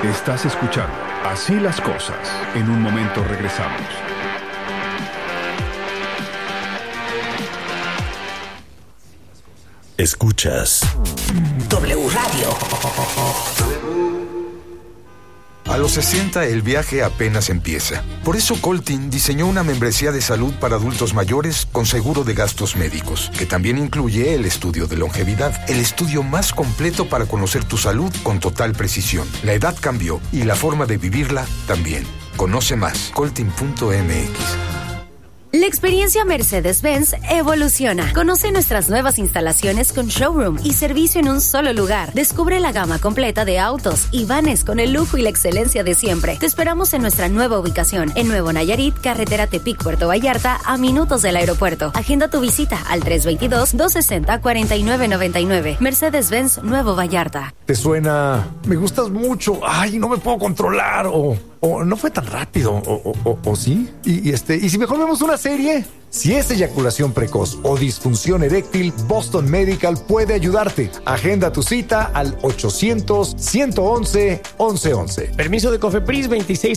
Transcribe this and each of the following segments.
Estás escuchando Así las Cosas. En un momento regresamos. Escuchas W Radio. A los 60 el viaje apenas empieza. Por eso Coltin diseñó una membresía de salud para adultos mayores con seguro de gastos médicos, que también incluye el estudio de longevidad, el estudio más completo para conocer tu salud con total precisión. La edad cambió y la forma de vivirla también. Conoce más, coltin.mx. La experiencia Mercedes-Benz evoluciona. Conoce nuestras nuevas instalaciones con showroom y servicio en un solo lugar. Descubre la gama completa de autos y vanes con el lujo y la excelencia de siempre. Te esperamos en nuestra nueva ubicación, en Nuevo Nayarit, carretera Tepic-Puerto Vallarta, a minutos del aeropuerto. Agenda tu visita al 322-260-4999. Mercedes-Benz Nuevo Vallarta. ¿Te suena? Me gustas mucho. Ay, no me puedo controlar. O no fue tan rápido. O sí. Y si mejor vemos una serie. Si es eyaculación precoz o disfunción eréctil, Boston Medical puede ayudarte. Agenda tu cita al 800-111-1111. Permiso de Cofepris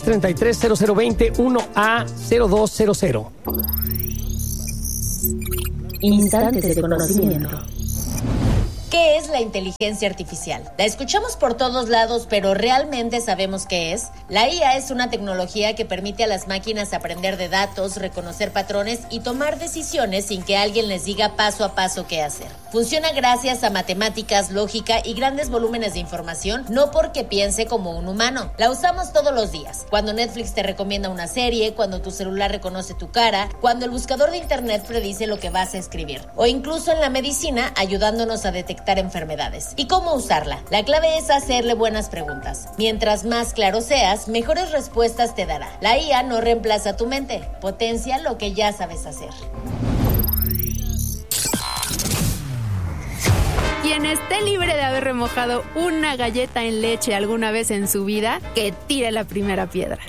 2633-0020-1A0200. Instantes de conocimiento. ¿Qué es la inteligencia artificial? La escuchamos por todos lados, pero ¿realmente sabemos qué es? La IA es una tecnología que permite a las máquinas aprender de datos, reconocer patrones y tomar decisiones sin que alguien les diga paso a paso qué hacer. Funciona gracias a matemáticas, lógica y grandes volúmenes de información, no porque piense como un humano. La usamos todos los días. Cuando Netflix te recomienda una serie, cuando tu celular reconoce tu cara, cuando el buscador de internet predice lo que vas a escribir, o incluso en la medicina ayudándonos a detectar enfermedades. ¿Y cómo usarla? La clave es hacerle buenas preguntas. Mientras más claro seas, mejores respuestas te dará. La IA no reemplaza tu mente, potencia lo que ya sabes hacer. Quien esté libre de haber remojado una galleta en leche alguna vez en su vida, que tire la primera piedra.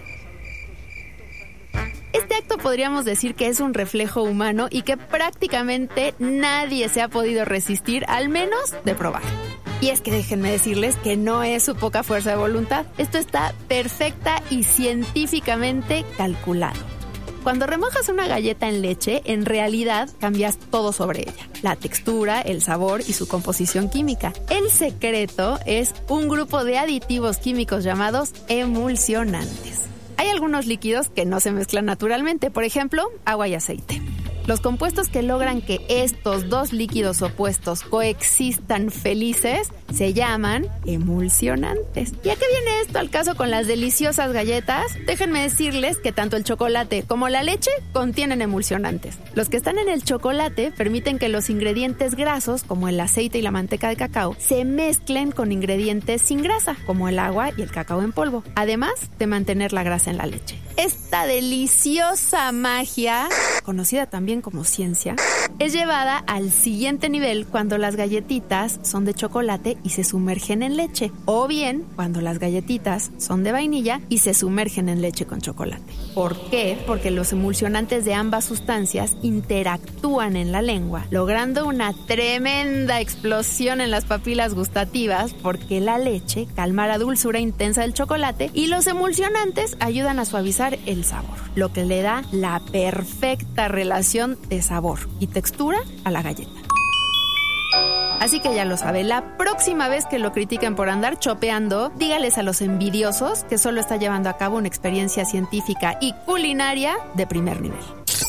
Este acto podríamos decir que es un reflejo humano y que prácticamente nadie se ha podido resistir, al menos de probar. Y es que déjenme decirles que no es su poca fuerza de voluntad. Esto está perfecta y científicamente calculado. Cuando remojas una galleta en leche, en realidad cambias todo sobre ella. La textura, el sabor y su composición química. El secreto es un grupo de aditivos químicos llamados emulsionantes. Hay algunos líquidos que no se mezclan naturalmente, por ejemplo, agua y aceite. Los compuestos que logran que estos dos líquidos opuestos coexistan felices se llaman emulsionantes. ¿Y a qué viene esto al caso con las deliciosas galletas? Déjenme decirles que tanto el chocolate como la leche contienen emulsionantes. Los que están en el chocolate permiten que los ingredientes grasos, como el aceite y la manteca de cacao, se mezclen con ingredientes sin grasa, como el agua y el cacao en polvo, además de mantener la grasa en la leche. Esta deliciosa magia, conocida también como ciencia, es llevada al siguiente nivel cuando las galletitas son de chocolate y se sumergen en leche, o bien cuando las galletitas son de vainilla y se sumergen en leche con chocolate. ¿Por qué? Porque los emulsionantes de ambas sustancias interactúan en la lengua, logrando una tremenda explosión en las papilas gustativas, porque la leche calma la dulzura intensa del chocolate y los emulsionantes ayudan a suavizar el sabor, lo que le da la perfecta relación de sabor y textura a la galleta. Así que ya lo sabe, la próxima vez que lo critiquen por andar chopeando, dígales a los envidiosos que solo está llevando a cabo una experiencia científica y culinaria de primer nivel.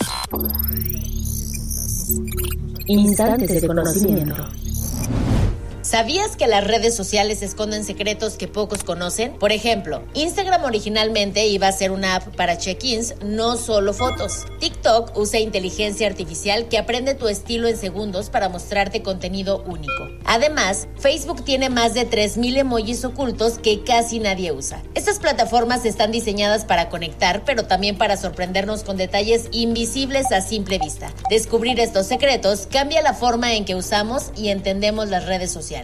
Instantes de conocimiento. ¿Sabías que las redes sociales esconden secretos que pocos conocen? Por ejemplo, Instagram originalmente iba a ser una app para check-ins, no solo fotos. TikTok usa inteligencia artificial que aprende tu estilo en segundos para mostrarte contenido único. Además, Facebook tiene más de 3,000 emojis ocultos que casi nadie usa. Estas plataformas están diseñadas para conectar, pero también para sorprendernos con detalles invisibles a simple vista. Descubrir estos secretos cambia la forma en que usamos y entendemos las redes sociales.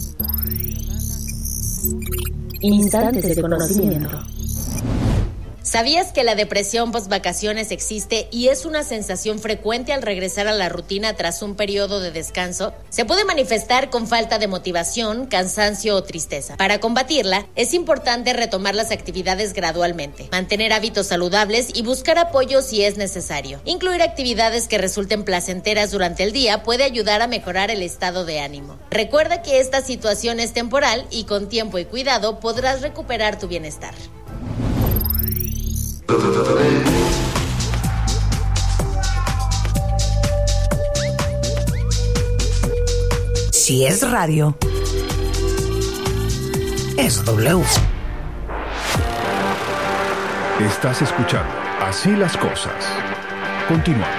Instantes de conocimiento. ¿Sabías que la depresión post-vacaciones existe y es una sensación frecuente al regresar a la rutina tras un periodo de descanso? Se puede manifestar con falta de motivación, cansancio o tristeza. Para combatirla, es importante retomar las actividades gradualmente, mantener hábitos saludables y buscar apoyo si es necesario. Incluir actividades que resulten placenteras durante el día puede ayudar a mejorar el estado de ánimo. Recuerda que esta situación es temporal y con tiempo y cuidado podrás recuperar tu bienestar. Si es radio, es W. Estás escuchando Así las Cosas. Continuamos.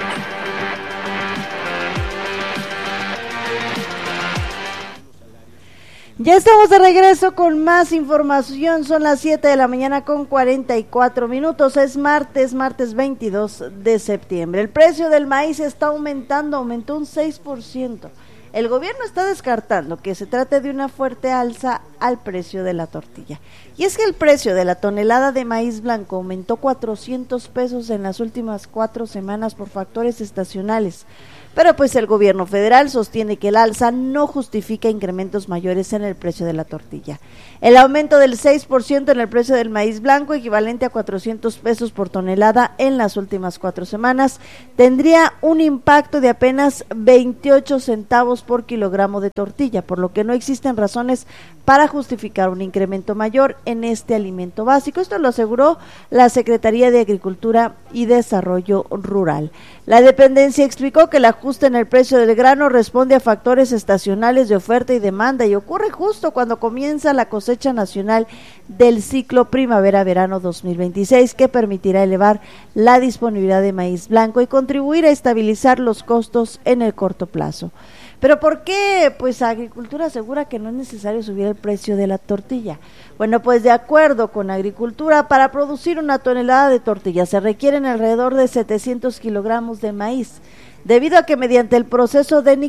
Ya estamos de regreso con más información. Son las 7 de la mañana con 44 minutos. Es martes 22 de septiembre. El precio del maíz está aumentando, aumentó un 6%. El gobierno está descartando que se trate de una fuerte alza al precio de la tortilla. Y es que el precio de la tonelada de maíz blanco aumentó 400 pesos en las últimas 4 semanas por factores estacionales. Pero pues el gobierno federal sostiene que el alza no justifica incrementos mayores en el precio de la tortilla. El aumento del 6% en el precio del maíz blanco, equivalente a 400 pesos por tonelada en las últimas 4 semanas, tendría un impacto de apenas 28 centavos por kilogramo de tortilla, por lo que no existen razones para justificar un incremento mayor en este alimento básico. Esto lo aseguró la Secretaría de Agricultura y Desarrollo Rural. La dependencia explicó que el ajuste en el precio del grano responde a factores estacionales de oferta y demanda y ocurre justo cuando comienza la cosecha nacional del ciclo primavera-verano 2026, que permitirá elevar la disponibilidad de maíz blanco y contribuir a estabilizar los costos en el corto plazo. ¿Pero por qué? Pues Agricultura asegura que no es necesario subir el precio de la tortilla. Bueno, pues de acuerdo con Agricultura, para producir una tonelada de tortilla se requieren alrededor de 700 kilogramos de maíz. Debido a que mediante el proceso de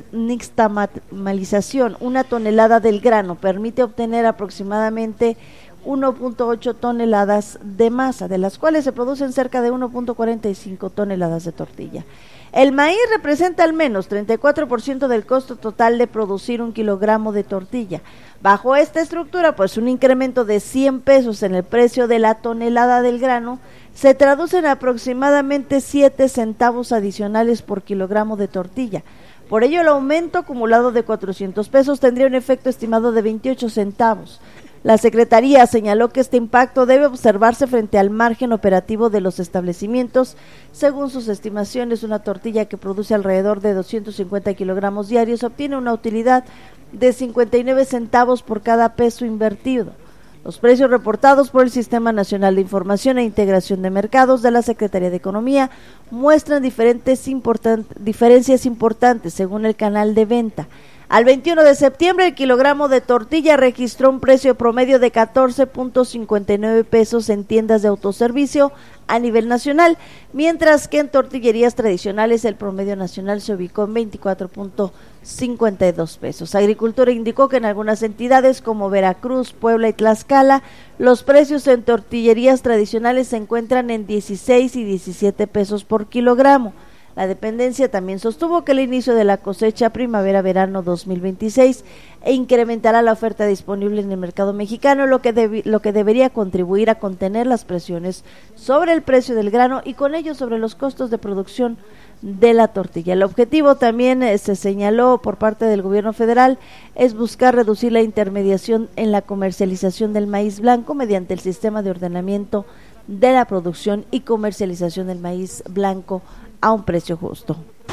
nixtamalización, una tonelada del grano permite obtener aproximadamente 1.8 toneladas de masa, de las cuales se producen cerca de 1.45 toneladas de tortilla. El maíz representa al menos 34% del costo total de producir 1 kilogramo de tortilla. Bajo esta estructura, pues un incremento de 100 pesos en el precio de la tonelada del grano se traduce en aproximadamente 7 centavos adicionales por kilogramo de tortilla. Por ello, el aumento acumulado de 400 pesos tendría un efecto estimado de 28 centavos. La Secretaría señaló que este impacto debe observarse frente al margen operativo de los establecimientos. Según sus estimaciones, una tortilla que produce alrededor de 250 kilogramos diarios obtiene una utilidad de 59 centavos por cada peso invertido. Los precios reportados por el Sistema Nacional de Información e Integración de Mercados de la Secretaría de Economía muestran diferencias importantes según el canal de venta. Al 21 de septiembre, el kilogramo de tortilla registró un precio promedio de 14.59 pesos en tiendas de autoservicio a nivel nacional, mientras que en tortillerías tradicionales el promedio nacional se ubicó en 24.52 pesos. Agricultura indicó que en algunas entidades como Veracruz, Puebla y Tlaxcala, los precios en tortillerías tradicionales se encuentran en 16 y 17 pesos por kilogramo. La dependencia también sostuvo que el inicio de la cosecha primavera-verano 2026 incrementará la oferta disponible en el mercado mexicano, lo que debería contribuir a contener las presiones sobre el precio del grano y con ello sobre los costos de producción de la tortilla. El objetivo también se señaló por parte del gobierno federal es buscar reducir la intermediación en la comercialización del maíz blanco mediante el sistema de ordenamiento de la producción y comercialización del maíz blanco a un precio justo.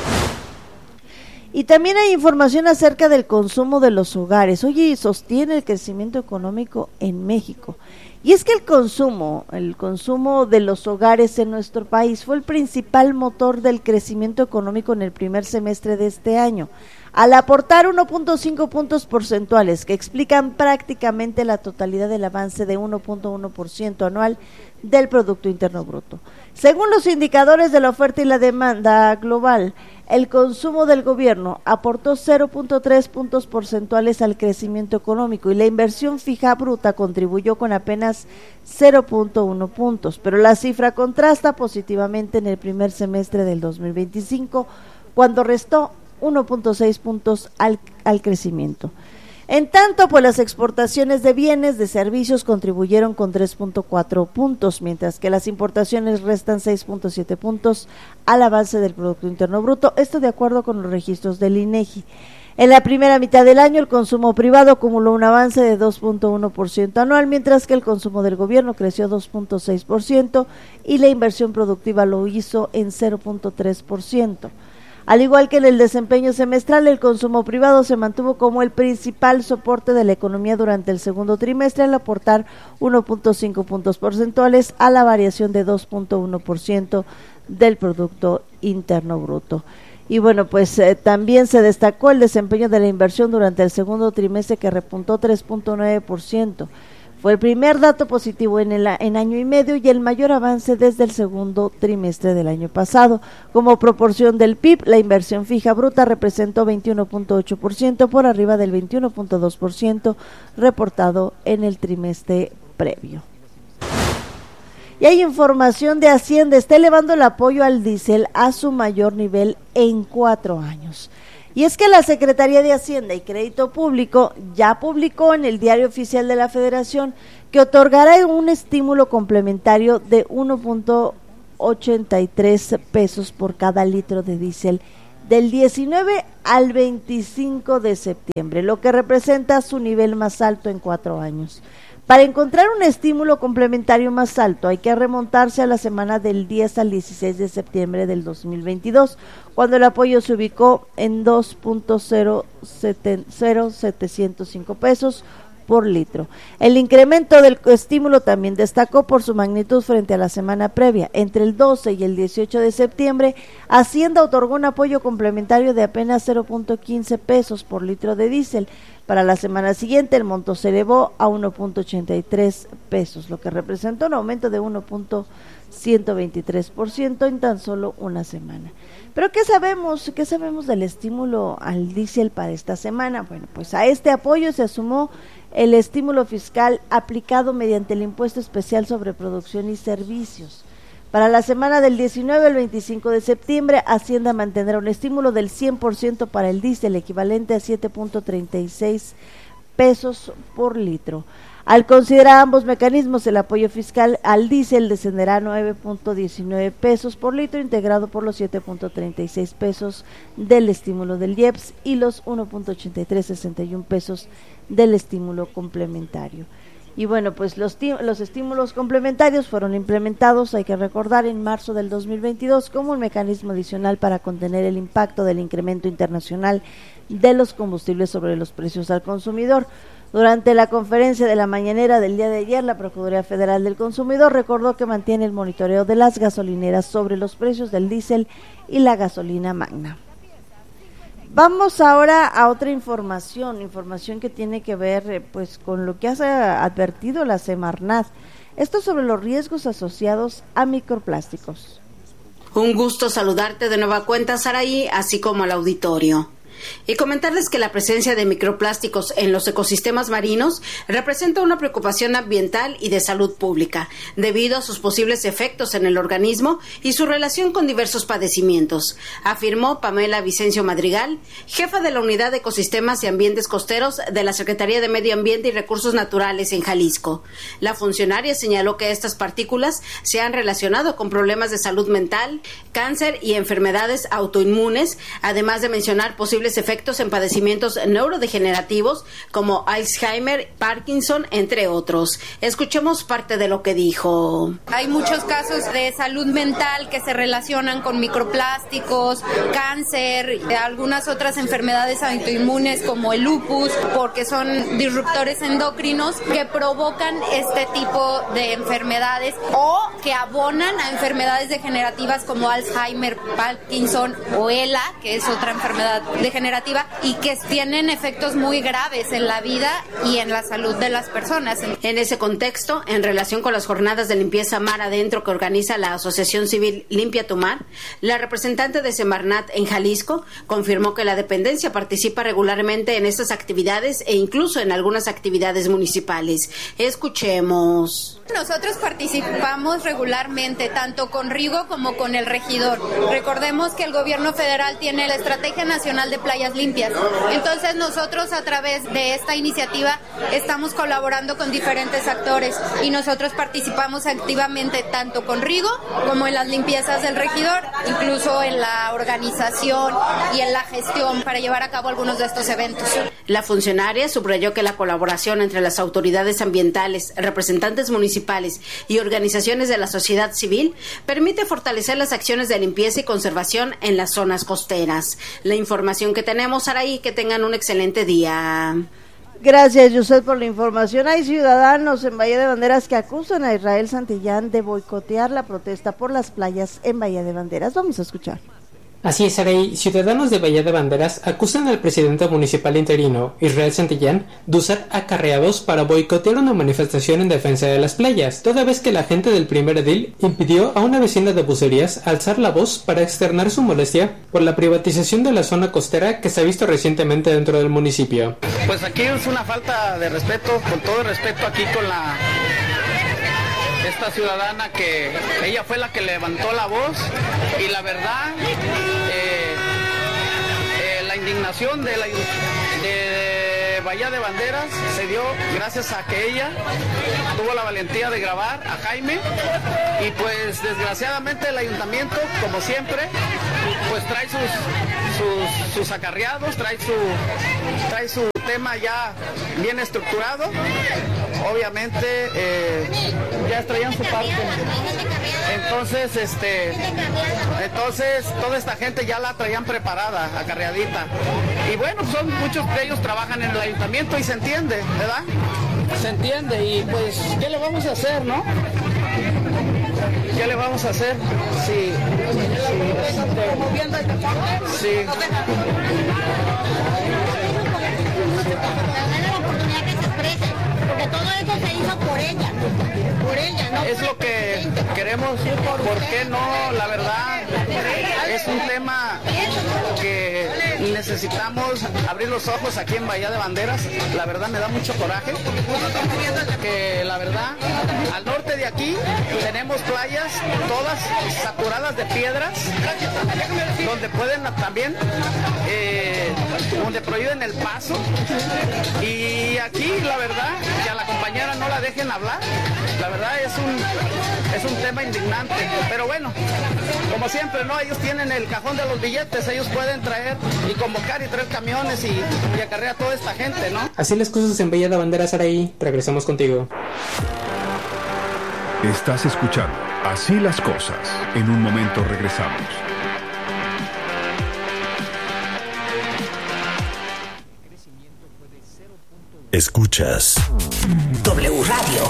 Y también hay información acerca del consumo de los hogares. Oye, sostiene el crecimiento económico en México. Y es que el consumo de los hogares en nuestro país fue el principal motor del crecimiento económico en el primer semestre de este año. al aportar 1.5 puntos porcentuales que explican prácticamente la totalidad del avance de 1.1% anual del Producto Interno Bruto. Según los indicadores de la oferta y la demanda global, el consumo del gobierno aportó 0.3 puntos porcentuales al crecimiento económico y la inversión fija bruta contribuyó con apenas 0.1 puntos, pero la cifra contrasta positivamente en el primer semestre del 2025, cuando restó 1.6 puntos al crecimiento. En tanto, pues las exportaciones de bienes, de servicios contribuyeron con 3.4 puntos, mientras que las importaciones restan 6.7 puntos al avance del Producto Interno Bruto, esto de acuerdo con los registros del INEGI. En la primera mitad del año, el consumo privado acumuló un avance de 2.1% anual, mientras que el consumo del gobierno creció 2.6% y la inversión productiva lo hizo en 0.3%. Al igual que en el desempeño semestral, el consumo privado se mantuvo como el principal soporte de la economía durante el segundo trimestre al aportar 1.5 puntos porcentuales a la variación de 2.1% del Producto Interno Bruto. Y bueno, pues también se destacó el desempeño de la inversión durante el segundo trimestre, que repuntó 3.9%. Fue el primer dato positivo en año y medio y el mayor avance desde el segundo trimestre del año pasado. Como proporción del PIB, la inversión fija bruta representó 21.8% por arriba del 21.2% reportado en el trimestre previo. Y hay información de Hacienda, está elevando el apoyo al diésel a su mayor nivel en 4 años. Y es que la Secretaría de Hacienda y Crédito Público ya publicó en el Diario Oficial de la Federación que otorgará un estímulo complementario de 1.83 pesos por cada litro de diésel del 19 al 25 de septiembre, lo que representa su nivel más alto en 4 años. Para encontrar un estímulo complementario más alto hay que remontarse a la semana del 10 al 16 de septiembre del 2022, cuando el apoyo se ubicó en 2.0705 pesos por litro. El incremento del estímulo también destacó por su magnitud frente a la semana previa. Entre el 12 y el 18 de septiembre, Hacienda otorgó un apoyo complementario de apenas 0.15 pesos por litro de diésel. Para la semana siguiente, el monto se elevó a 1.83 pesos, lo que representó un aumento de 1.123% en tan solo una semana. Pero ¿qué sabemos del estímulo al diésel para esta semana? Bueno, pues a este apoyo se sumó el estímulo fiscal aplicado mediante el impuesto especial sobre producción y servicios. Para la semana del 19 al 25 de septiembre, Hacienda mantendrá un estímulo del 100% para el diésel, equivalente a 7.36 pesos por litro. Al considerar ambos mecanismos, el apoyo fiscal al diésel descenderá a 9.19 pesos por litro, integrado por los 7.36 pesos del estímulo del IEPS y los 1.8361 pesos del estímulo complementario. Y bueno, pues los estímulos complementarios fueron implementados, hay que recordar, en marzo del 2022 como un mecanismo adicional para contener el impacto del incremento internacional de los combustibles sobre los precios al consumidor. Durante la conferencia de la mañanera del día de ayer, la Procuraduría Federal del Consumidor recordó que mantiene el monitoreo de las gasolineras sobre los precios del diésel y la gasolina magna. Vamos ahora a otra información que tiene que ver pues con lo que ha advertido la Semarnat. Esto sobre los riesgos asociados a microplásticos. Un gusto saludarte de nueva cuenta, Saraí, así como al auditorio. Y comentarles que la presencia de microplásticos en los ecosistemas marinos representa una preocupación ambiental y de salud pública, debido a sus posibles efectos en el organismo y su relación con diversos padecimientos, afirmó Pamela Vicencio Madrigal, jefa de la Unidad de Ecosistemas y Ambientes Costeros de la Secretaría de Medio Ambiente y Recursos Naturales en Jalisco. La funcionaria señaló que estas partículas se han relacionado con problemas de salud mental, cáncer y enfermedades autoinmunes, además de mencionar posibles efectos en padecimientos neurodegenerativos como Alzheimer, Parkinson, entre otros. Escuchemos parte de lo que dijo. Hay muchos casos de salud mental que se relacionan con microplásticos, cáncer, algunas otras enfermedades autoinmunes como el lupus, porque son disruptores endocrinos que provocan este tipo de enfermedades o que abonan a enfermedades degenerativas como Alzheimer, Parkinson o ELA, que es otra enfermedad degenerativa neurodegenerativa y que tienen efectos muy graves en la vida y en la salud de las personas. En ese contexto, en relación con las jornadas de limpieza mar adentro que organiza la Asociación Civil Limpia tu Mar, la representante de Semarnat en Jalisco confirmó que la dependencia participa regularmente en estas actividades e incluso en algunas actividades municipales. Escuchemos. Nosotros participamos regularmente tanto con Rigo como con el regidor. Recordemos que el gobierno federal tiene la Estrategia Nacional de Playas Limpias. Entonces nosotros a través de esta iniciativa estamos colaborando con diferentes actores y nosotros participamos activamente tanto con Rigo como en las limpiezas del regidor, incluso en la organización y en la gestión para llevar a cabo algunos de estos eventos. La funcionaria subrayó que la colaboración entre las autoridades ambientales, representantes municipales y organizaciones de la sociedad civil permite fortalecer las acciones de limpieza y conservación en las zonas costeras. La información que tenemos, Saraí, que tengan un excelente día. Gracias, Yusef, por la información. Hay ciudadanos en Bahía de Banderas que acusan a Israel Santillán de boicotear la protesta por las playas en Bahía de Banderas. Vamos a escuchar. Así es, Saray. Ciudadanos de Bahía de Banderas acusan al presidente municipal interino, Israel Santillán, de usar acarreados para boicotear una manifestación en defensa de las playas, toda vez que la gente del primer edil impidió a una vecina de Bucerías alzar la voz para externar su molestia por la privatización de la zona costera que se ha visto recientemente dentro del municipio. Pues aquí es una falta de respeto, con todo el respeto aquí con esta ciudadana que ella fue la que levantó la voz y la verdad la indignación de Bahía de Banderas se dio gracias a que ella tuvo la valentía de grabar a Jaime y pues desgraciadamente el ayuntamiento, como siempre, pues trae sus acarreados, trae su tema ya bien estructurado. Obviamente ya traían su parte. Entonces toda esta gente ya la traían preparada, acarreadita. Y bueno, son muchos de ellos trabajan en el ayuntamiento y se entiende, ¿verdad? Se entiende y pues, ¿qué le vamos a hacer, no? ¿Qué le vamos a hacer? Sí. Porque todo eso se hizo por ella, ¿no? Es lo que queremos, ¿por qué no? La verdad, es un tema que necesitamos abrir los ojos aquí en Bahía de Banderas. La verdad me da mucho coraje, que la verdad, al norte de aquí tenemos playas todas saturadas de piedras, donde pueden también, donde prohíben el paso, y aquí la verdad, que a la compañera no la dejen hablar, la verdad es un tema indignante, pero bueno, como siempre, ¿no? Ellos tienen el cajón de los billetes, ellos pueden traer y convocar y traer camiones y acarrear a toda esta gente, ¿no? Así las cosas en Bahía de Banderas, Saraí. Regresamos contigo. Estás escuchando Así las cosas. En un momento regresamos. Escuchas W Radio.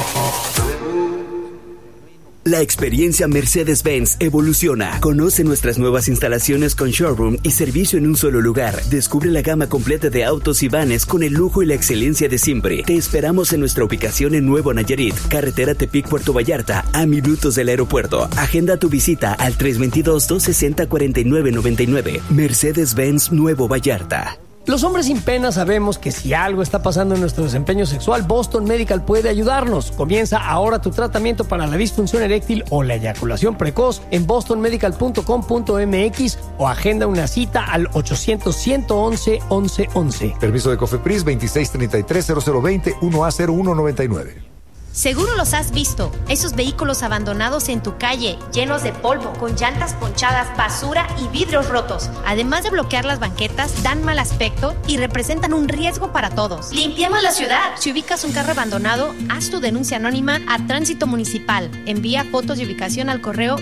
La experiencia Mercedes-Benz evoluciona. Conoce nuestras nuevas instalaciones con showroom y servicio en un solo lugar. Descubre la gama completa de autos y vanes con el lujo y la excelencia de siempre. Te esperamos en nuestra ubicación en Nuevo Nayarit, carretera Tepic-Puerto Vallarta, a minutos del aeropuerto. Agenda tu visita al 322-260-4999. Mercedes-Benz Nuevo Vallarta. Los hombres sin pena sabemos que si algo está pasando en nuestro desempeño sexual, Boston Medical puede ayudarnos. Comienza ahora tu tratamiento para la disfunción eréctil o la eyaculación precoz en bostonmedical.com.mx o agenda una cita al 800-111-1111. Permiso de Cofepris 2633-0020 1A0199. Seguro los has visto, esos vehículos abandonados en tu calle, llenos de polvo, con llantas ponchadas, basura y vidrios rotos. Además de bloquear las banquetas, dan mal aspecto y representan un riesgo para todos. ¡Limpiemos la ciudad! Si ubicas un carro abandonado, haz tu denuncia anónima a Tránsito Municipal. Envía fotos de ubicación al correo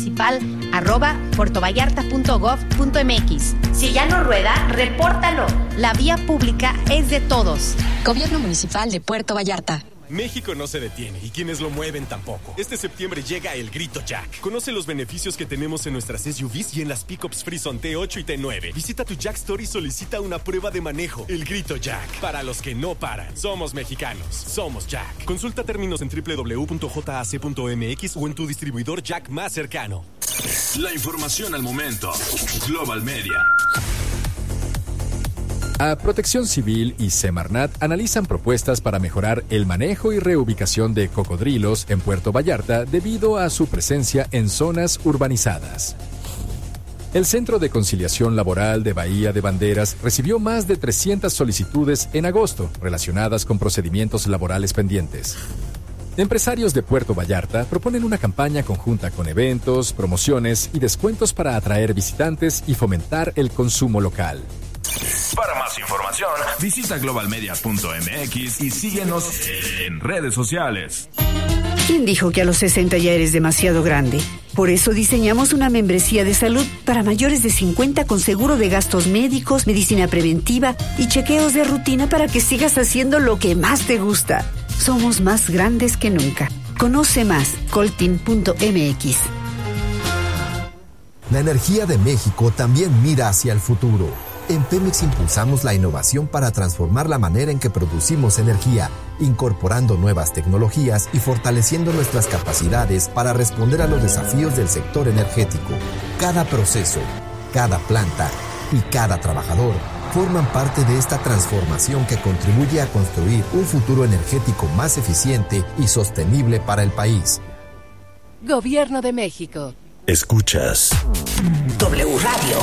tránsito.municipal@puertovallarta.gov.mx. Si ya no rueda, repórtalo. La vía pública es de todos. Gobierno Municipal de Puerto Vallarta. México no se detiene y quienes lo mueven tampoco. Este septiembre llega el Grito Jack. Conoce los beneficios que tenemos en nuestras SUVs y en las pickups Frison T8 y T9. Visita tu Jack Store y solicita una prueba de manejo. El Grito Jack. Para los que no paran. Somos mexicanos. Somos Jack. Consulta términos en www.jac.mx o en tu distribuidor Jack más cercano. La información al momento. Global Media. A Protección Civil y Semarnat analizan propuestas para mejorar el manejo y reubicación de cocodrilos en Puerto Vallarta debido a su presencia en zonas urbanizadas. El Centro de Conciliación Laboral de Bahía de Banderas recibió más de 300 solicitudes en agosto relacionadas con procedimientos laborales pendientes. Empresarios de Puerto Vallarta proponen una campaña conjunta con eventos, promociones y descuentos para atraer visitantes y fomentar el consumo local. Para más información, visita globalmedia.mx y síguenos en redes sociales. ¿Quién dijo que a los 60 ya eres demasiado grande? Por eso diseñamos una membresía de salud para mayores de 50 con seguro de gastos médicos, medicina preventiva y chequeos de rutina para que sigas haciendo lo que más te gusta. Somos más grandes que nunca. Conoce más, coltin.mx. La energía de México también mira hacia el futuro. En Pemex impulsamos la innovación para transformar la manera en que producimos energía, incorporando nuevas tecnologías y fortaleciendo nuestras capacidades para responder a los desafíos del sector energético. Cada proceso, cada planta y cada trabajador forman parte de esta transformación que contribuye a construir un futuro energético más eficiente y sostenible para el país. Gobierno de México. Escuchas W Radio.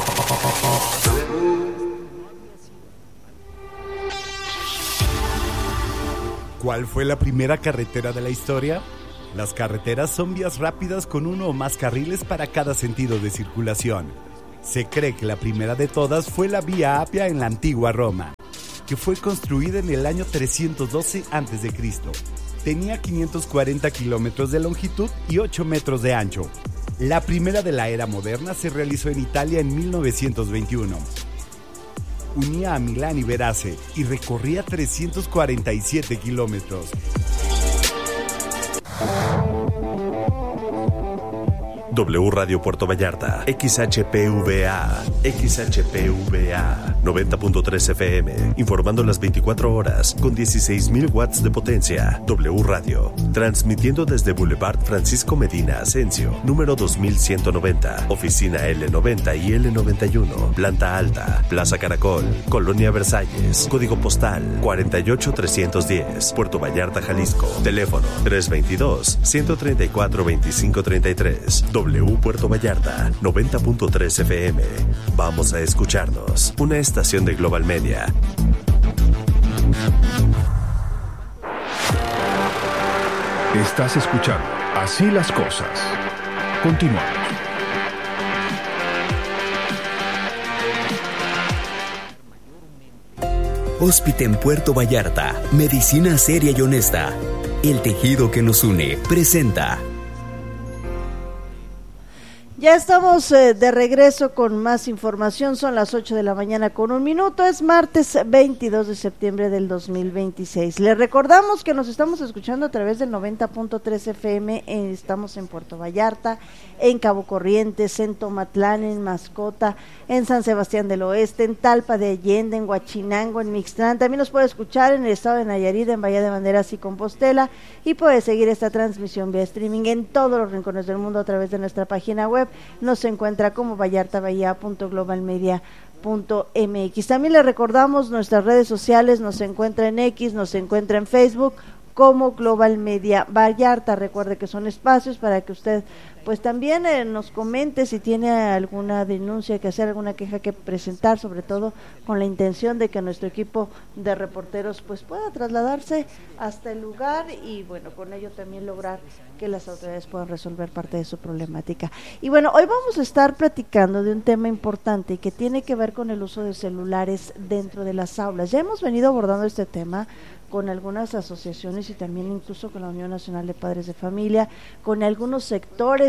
¿Cuál fue la primera carretera de la historia? Las carreteras son vías rápidas con uno o más carriles para cada sentido de circulación. Se cree que la primera de todas fue la Vía Apia en la antigua Roma, que fue construida en el año 312 a.C. Tenía 540 kilómetros de longitud y 8 metros de ancho. La primera de la era moderna se realizó en Italia en 1921. Unía a Milán y Verace y recorría 347 kilómetros. W Radio Puerto Vallarta, XHPVA, 90.3 FM, informando las 24 horas, con 16.000 watts de potencia. W Radio, transmitiendo desde Boulevard Francisco Medina Asensio, número 2190, oficina L90 y L91, planta alta, Plaza Caracol, Colonia Versalles, código postal 48310, Puerto Vallarta, Jalisco, teléfono 322-134-2533. W Puerto Vallarta, 90.3 FM. Vamos a escucharnos. Una estación de Global Media. Estás escuchando Así las Cosas. Continuamos. Hóspite en Puerto Vallarta. Medicina seria y honesta. El tejido que nos une. Presenta. Ya estamos de regreso con más información, son las 8 de la mañana con 1 minuto, es martes 22 de septiembre del 2026. Les recordamos que nos estamos escuchando a través del 90.3 FM, estamos en Puerto Vallarta, en Cabo Corrientes, en Tomatlán, en Mascota, en San Sebastián del Oeste, en Talpa de Allende, en Huachinango, en Mixtlán. También nos puede escuchar en el estado de Nayarit, en Bahía de Banderas y Compostela, y puede seguir esta transmisión vía streaming en todos los rincones del mundo a través de nuestra página web. Nos encuentra como vallartabahía.globalmedia.mx. También le recordamos nuestras redes sociales, nos encuentra en X, nos encuentra en Facebook como Global Media Vallarta. Recuerde que son espacios para que usted pues también nos comente si tiene alguna denuncia que hacer, alguna queja que presentar, sobre todo con la intención de que nuestro equipo de reporteros pues pueda trasladarse hasta el lugar y bueno, con ello también lograr que las autoridades puedan resolver parte de su problemática. Y bueno, hoy vamos a estar platicando de un tema importante que tiene que ver con el uso de celulares dentro de las aulas. Ya hemos venido abordando este tema con algunas asociaciones y también incluso con la Unión Nacional de Padres de Familia, con algunos sectores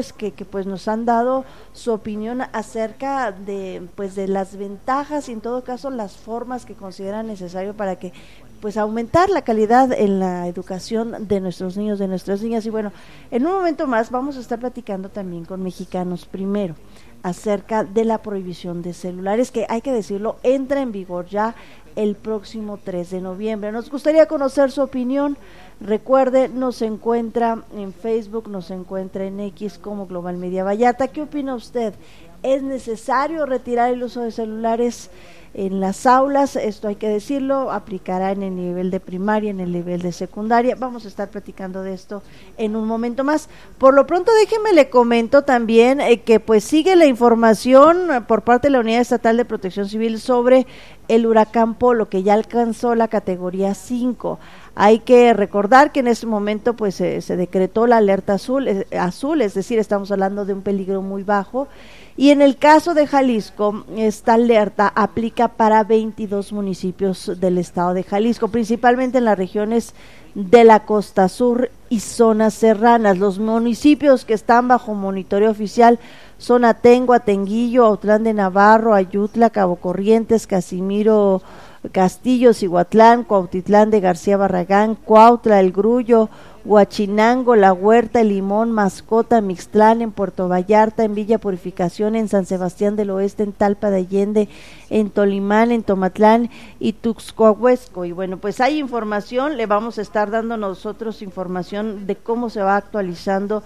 celulares que pues nos han dado su opinión acerca de pues de las ventajas y en todo caso las formas que consideran necesario para que pues aumentar la calidad en la educación de nuestros niños, de nuestras niñas. Y bueno, en un momento más vamos a estar platicando también con Mexicanos Primero acerca de la prohibición de celulares, que hay que decirlo, entra en vigor ya el próximo 3 de noviembre. Nos gustaría conocer su opinión. Recuerde, nos encuentra en Facebook, nos encuentra en X como Global Media Vallarta. ¿Qué opina usted? ¿Es necesario retirar el uso de celulares en las aulas? Esto hay que decirlo, aplicará en el nivel de primaria, en el nivel de secundaria. Vamos a estar platicando de esto en un momento más. Por lo pronto, déjeme le comento también que pues sigue la información por parte de la Unidad Estatal de Protección Civil sobre el huracán Polo, que ya alcanzó la categoría 5. Hay que recordar que en este momento pues se decretó la alerta azul, es decir, estamos hablando de un peligro muy bajo. Y en el caso de Jalisco, esta alerta aplica para 22 municipios del estado de Jalisco, principalmente en las regiones de la costa sur y zonas serranas. Los municipios que están bajo monitoreo oficial son Atengo, Atenguillo, Autlán de Navarro, Ayutla, Cabo Corrientes, Casimiro Castillo, Cihuatlán, Cuautitlán de García Barragán, Cuautla, El Grullo, Huachinango, La Huerta, El Limón, Mascota, Mixtlán, en Puerto Vallarta, en Villa Purificación, en San Sebastián del Oeste, en Talpa de Allende, en Tolimán, en Tomatlán y Tuxcoahuesco. Y bueno, pues hay información, le vamos a estar dando nosotros información de cómo se va actualizando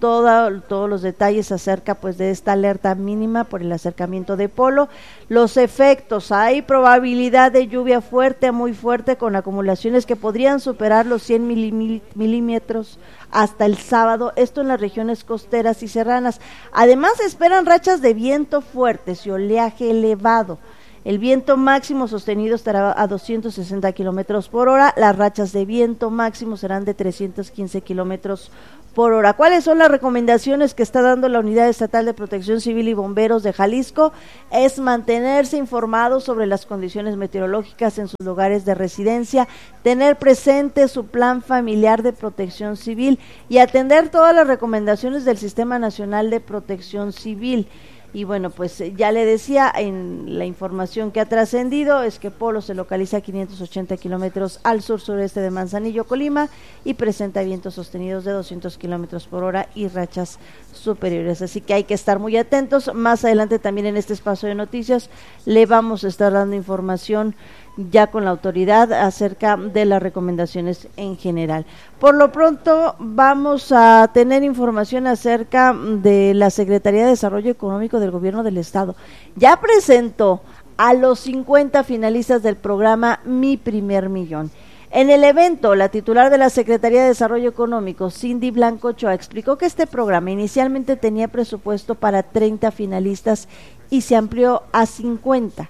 todos los detalles acerca pues de esta alerta mínima por el acercamiento de Polo. Los efectos: hay probabilidad de lluvia fuerte a muy fuerte con acumulaciones que podrían superar los 100 milímetros hasta el sábado, esto en las regiones costeras y serranas. Además se esperan rachas de viento fuertes y oleaje elevado. El viento máximo sostenido estará a 260 kilómetros por hora, las rachas de viento máximo serán de 315 kilómetros por hora. ¿Cuáles son las recomendaciones que está dando la Unidad Estatal de Protección Civil y Bomberos de Jalisco? Es mantenerse informados sobre las condiciones meteorológicas en sus lugares de residencia, tener presente su plan familiar de protección civil y atender todas las recomendaciones del Sistema Nacional de Protección Civil. Y bueno, pues ya le decía, en la información que ha trascendido es que Polo se localiza a 580 kilómetros al sur-sureste de Manzanillo, Colima, y presenta vientos sostenidos de 200 kilómetros por hora y rachas superiores. Así que hay que estar muy atentos. Más adelante también en este espacio de noticias le vamos a estar dando información ya con la autoridad acerca de las recomendaciones en general. Por lo pronto vamos a tener información acerca de la Secretaría de Desarrollo Económico del Gobierno del Estado. Ya presentó a los 50 finalistas del programa Mi Primer Millón. En el evento, la titular de la Secretaría de Desarrollo Económico, Cindy Blanco Ochoa, explicó que este programa inicialmente tenía presupuesto para 30 finalistas y se amplió a 50.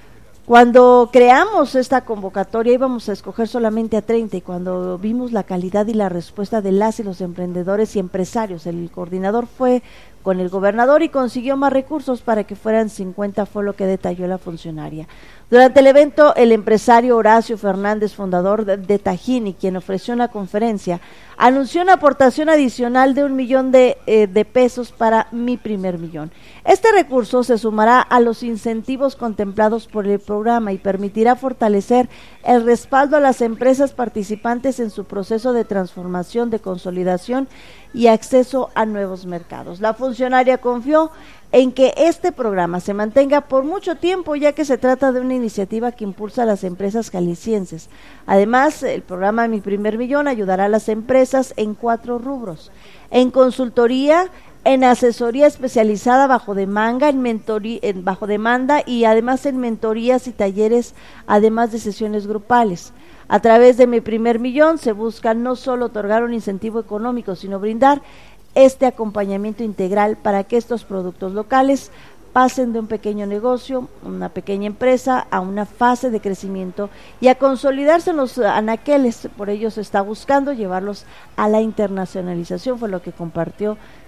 Cuando creamos esta convocatoria íbamos a escoger solamente a 30 y cuando vimos la calidad y la respuesta de las y los emprendedores y empresarios, el coordinador fue con el gobernador y consiguió más recursos para que fueran 50, fue lo que detalló la funcionaria. Durante el evento, el empresario Horacio Fernández, fundador de Tajín y quien ofreció una conferencia, anunció una aportación adicional de $1 millón de pesos para Mi Primer Millón. Este recurso se sumará a los incentivos contemplados por el programa y permitirá fortalecer el respaldo a las empresas participantes en su proceso de transformación, de consolidación y acceso a nuevos mercados. La funcionaria confió en que este programa se mantenga por mucho tiempo, ya que se trata de una iniciativa que impulsa a las empresas jaliscienses. Además, el programa Mi Primer Millón ayudará a las empresas en 4 rubros: en consultoría, en asesoría especializada bajo demanda, bajo demanda y además en mentorías y talleres, además de sesiones grupales. A través de Mi Primer Millón se busca no solo otorgar un incentivo económico, sino brindar este acompañamiento integral para que estos productos locales pasen de un pequeño negocio, una pequeña empresa, a una fase de crecimiento y a consolidarse en los anaqueles. Por ello se está buscando llevarlos a la internacionalización, fue lo que compartió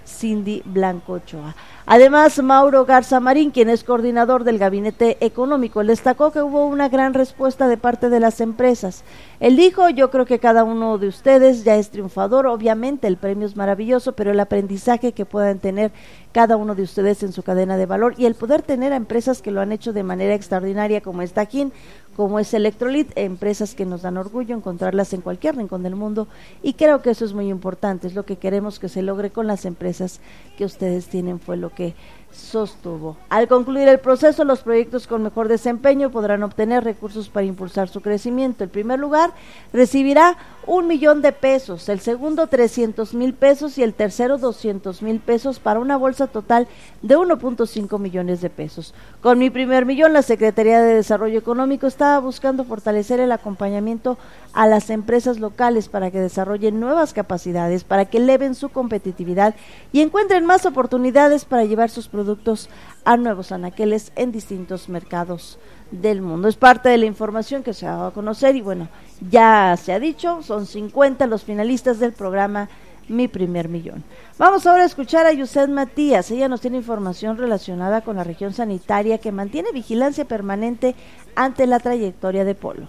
Cindy Blanco Ochoa. Además, Mauro Garza Marín, quien es coordinador del Gabinete Económico, destacó que hubo una gran respuesta de parte de las empresas. Él dijo: yo creo que cada uno de ustedes ya es triunfador, obviamente el premio es maravilloso, pero el aprendizaje que puedan tener cada uno de ustedes en su cadena de valor y el poder tener a empresas que lo han hecho de manera extraordinaria, como es Tajín, como es Electrolit, empresas que nos dan orgullo encontrarlas en cualquier rincón del mundo, y creo que eso es muy importante, es lo que queremos que se logre con las empresas que ustedes tienen, fue lo que sostuvo. Al concluir el proceso, los proyectos con mejor desempeño podrán obtener recursos para impulsar su crecimiento. El primer lugar recibirá 1,000,000 de pesos, el segundo 300,000 pesos y el tercero 200,000 pesos para una bolsa total de 1.5 millones de pesos. Con Mi Primer Millón, la Secretaría de Desarrollo Económico estaba buscando fortalecer el acompañamiento a las empresas locales para que desarrollen nuevas capacidades, para que eleven su competitividad y encuentren más oportunidades para llevar sus productos a nuevos anaqueles en distintos mercados del mundo. Es parte de la información que se ha dado a conocer y bueno, ya se ha dicho, son 50 los finalistas del programa Mi Primer Millón. Vamos ahora a escuchar a Yuset Matías. Ella nos tiene información relacionada con la región sanitaria que mantiene vigilancia permanente ante la trayectoria de Polo.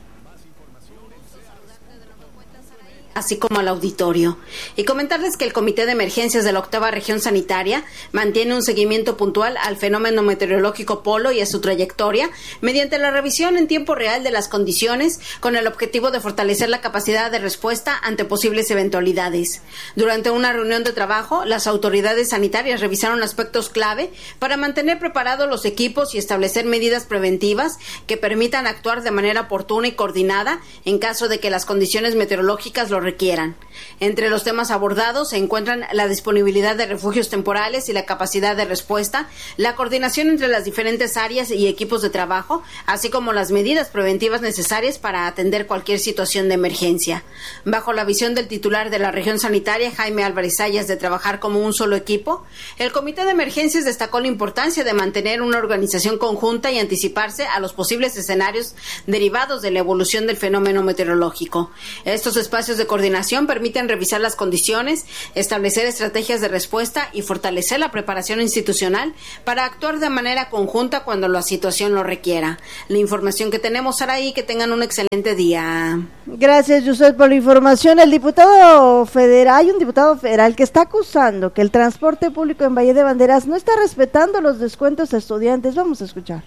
Así como al auditorio. Y comentarles que el Comité de Emergencias de la 8ª Región Sanitaria mantiene un seguimiento puntual al fenómeno meteorológico Polo y a su trayectoria mediante la revisión en tiempo real de las condiciones con el objetivo de fortalecer la capacidad de respuesta ante posibles eventualidades. Durante una reunión de trabajo, las autoridades sanitarias revisaron aspectos clave para mantener preparados los equipos y establecer medidas preventivas que permitan actuar de manera oportuna y coordinada en caso de que las condiciones meteorológicas lo requieran. Entre los temas abordados se encuentran la disponibilidad de refugios temporales y la capacidad de respuesta, la coordinación entre las diferentes áreas y equipos de trabajo, así como las medidas preventivas necesarias para atender cualquier situación de emergencia. Bajo la visión del titular de la región sanitaria, Jaime Álvarez Sayas, de trabajar como un solo equipo, el Comité de Emergencias destacó la importancia de mantener una organización conjunta y anticiparse a los posibles escenarios derivados de la evolución del fenómeno meteorológico. Estos espacios de coordinación permiten revisar las condiciones, establecer estrategias de respuesta y fortalecer la preparación institucional para actuar de manera conjunta cuando la situación lo requiera. La información que tenemos, Saraí, que tengan un excelente día. Gracias, Yuset, por la información. Hay un diputado federal que está acusando que el transporte público en Valle de Banderas no está respetando los descuentos a estudiantes. Vamos a escuchar.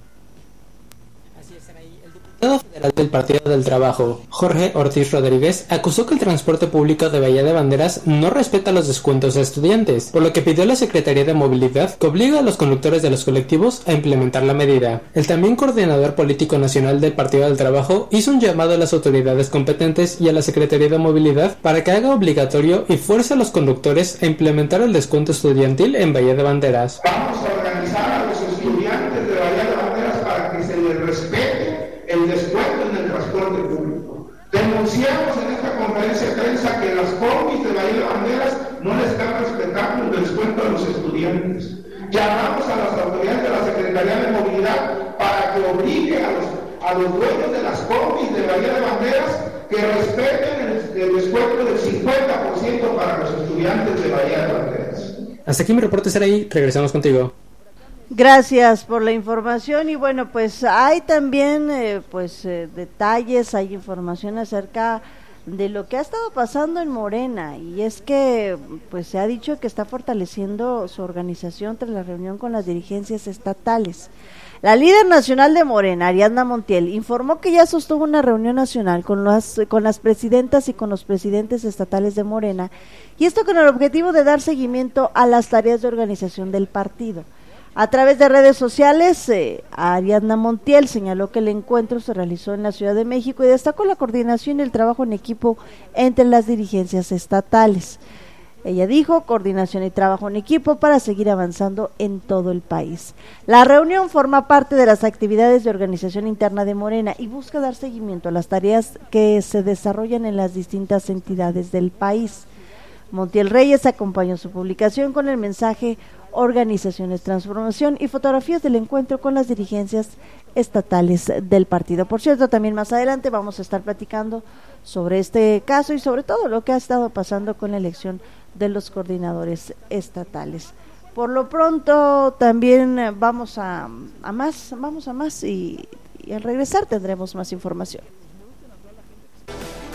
El diputado federal del Partido del Trabajo, Jorge Ortiz Rodríguez, acusó que el transporte público de Bahía de Banderas no respeta los descuentos a estudiantes, por lo que pidió a la Secretaría de Movilidad que obligue a los conductores de los colectivos a implementar la medida. El también coordinador político nacional del Partido del Trabajo hizo un llamado a las autoridades competentes y a la Secretaría de Movilidad para que haga obligatorio y fuerce a los conductores a implementar el descuento estudiantil en Bahía de Banderas. Vamos a organizar a los estudiantes de Bahía de Banderas para que se les respete el descuento en el transporte público. Denunciamos en esta conferencia de prensa que las combis de Bahía de Banderas no le están respetando el descuento a los estudiantes. Llamamos a las autoridades de la Secretaría de Movilidad para que obligue a los dueños de las combis de Bahía de Banderas que respeten el descuento del 50% para los estudiantes de Bahía de Banderas. Hasta aquí mi reporte, Saraí. Regresamos contigo. Gracias por la información y bueno, pues hay también detalles, hay información acerca de lo que ha estado pasando en Morena y es que pues se ha dicho que está fortaleciendo su organización tras la reunión con las dirigencias estatales. La líder nacional de Morena, Ariadna Montiel, informó que ya sostuvo una reunión nacional con las presidentas y con los presidentes estatales de Morena y esto con el objetivo de dar seguimiento a las tareas de organización del partido. A través de redes sociales, Ariadna Montiel señaló que el encuentro se realizó en la Ciudad de México y destacó la coordinación y el trabajo en equipo entre las dirigencias estatales. Ella dijo, coordinación y trabajo en equipo para seguir avanzando en todo el país. La reunión forma parte de las actividades de organización interna de Morena y busca dar seguimiento a las tareas que se desarrollan en las distintas entidades del país. Montiel Reyes acompañó su publicación con el mensaje organizaciones. Transformación y fotografías del encuentro con las dirigencias estatales del partido. Por cierto, también más adelante vamos a estar platicando sobre este caso y sobre todo lo que ha estado pasando con la elección de los coordinadores estatales. Por lo pronto también vamos a más y al regresar tendremos más información.